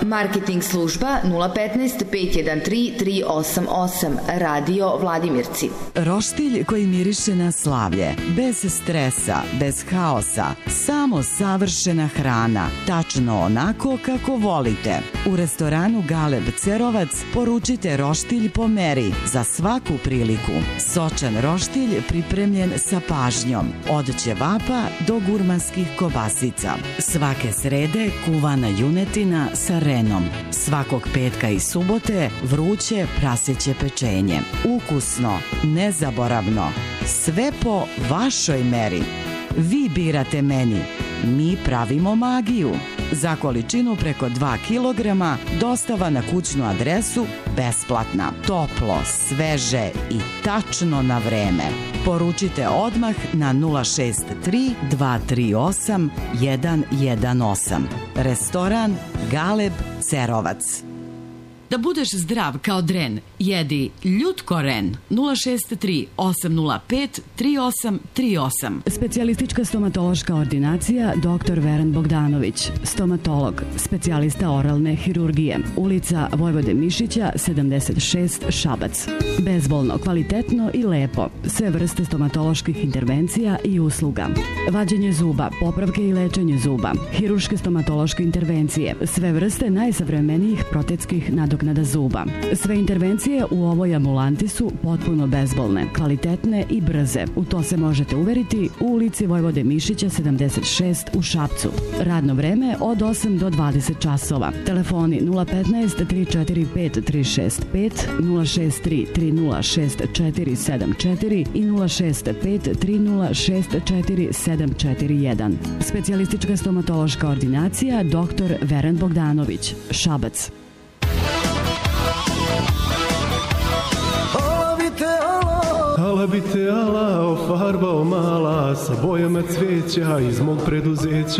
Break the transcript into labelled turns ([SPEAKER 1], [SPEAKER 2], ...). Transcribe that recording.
[SPEAKER 1] Marketing služba 015 513 388, Radio Vladimirci.
[SPEAKER 2] Roštilj koji miriše na slavlje, bez stresa, bez haosa, samo savršena hrana, tačno onako kako volite. U restoranu Galeb Cerovac poručite roštilj po meri za svaku priliku. Sočan roštilj pripremljen sa pažnjom, od ćevapa do gurmanskih kobasica. Svake srede kuvana junetina sa renom. Svakog petka i subote vruće praseće pečenje. Ukusno, nezaboravno, sve po vašoj meri. Vi birate meni, mi pravimo magiju. Za količinu preko 2 kilograma dostava na kućnu adresu besplatna. Toplo, sveže i tačno na vreme. Poručite odmah na 063 238 118. Restoran Galeb Cerovac. Da budeš zdrav kao dren, jedi Ljutkoren 063 805 3838. Specijalistička stomatološka ordinacija dr. Veren Bogdanović, stomatolog, specijalista oralne hirurgije, ulica Vojvode Mišića 76, Šabac. Bezbolno, kvalitetno i lepo, sve vrste stomatoloških intervencija i usluga. Vađenje zuba, popravke i lečenje zuba, hirurške stomatološke intervencije, sve vrste najsavremenijih protetskih nadoknada zuba. Sve intervencije u ovoj ambulanti su potpuno bezbolne, kvalitetne i brze. U to se možete uveriti u ulici Vojvode Mišića 76 u Šapcu. Radno vreme od 8 do 20 časova. Telefoni 015 345 365, 063 306 474 i 065 306 4741. Specijalistička stomatološka ordinacija dr. Veren Bogdanović, Šabac.
[SPEAKER 3] Ala bi te alao farbao mala sa bojama cveća iz mog preduzeća.